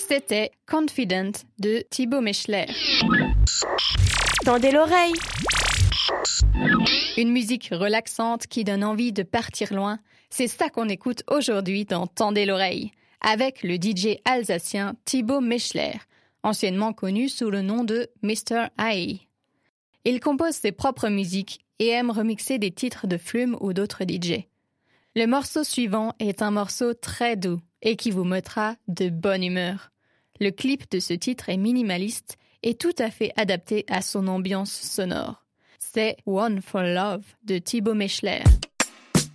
C'était Confident de Thibaut Mechler. Tendez l'oreille. Une musique relaxante qui donne envie de partir loin, c'est ça qu'on écoute aujourd'hui dans Tendez l'oreille, avec le DJ alsacien Thibaut Mechler, anciennement connu sous le nom de Mr. AI. Il compose ses propres musiques et aime remixer des titres de Flume ou d'autres DJ. Le morceau suivant est un morceau très doux et qui vous mettra de bonne humeur. Le clip de ce titre est minimaliste et tout à fait adapté à son ambiance sonore. C'est One for Love de Thibaut Mechler.